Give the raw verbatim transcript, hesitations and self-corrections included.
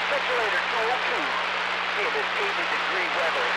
Catch you later, two oh two. Seeing this eighty degree weather.